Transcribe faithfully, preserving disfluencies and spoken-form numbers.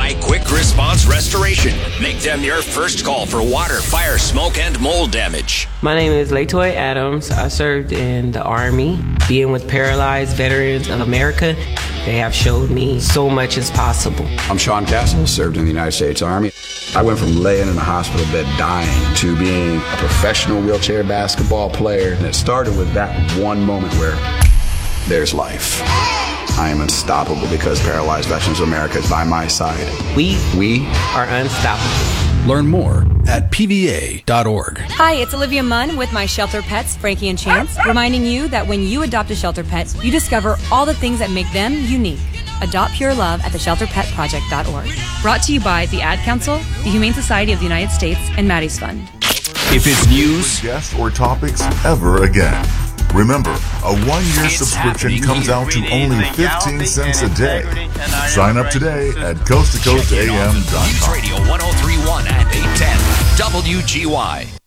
G Y Quick Response Restoration. Make them your first call for water, fire, smoke, and mold damage. My name is Latoya Adams. I served in the Army. Being with Paralyzed Veterans of America, they have showed me so much is possible. I'm Sean Castle, served in the United States Army. I went from laying in a hospital bed dying to being a professional wheelchair basketball player. And it started with that one moment where there's life. I am unstoppable because Paralyzed Veterans of America is by my side. We, we are unstoppable. Learn more at P V A dot org. Hi, it's Olivia Munn with my shelter pets, Frankie and Chance, reminding you that when you adopt a shelter pet, you discover all the things that make them unique. Adopt Pure Love at the shelter pet project dot org. Brought to you by the Ad Council, the Humane Society of the United States, and Maddie's Fund. If it's news, guests or topics ever again. Remember, a one-year It's subscription comes here. out to Reading only the fifteen cents a integrity day. and iron Sign up right. today at coast to coast a m dot com. News Radio one oh three point one at eight ten W G Y.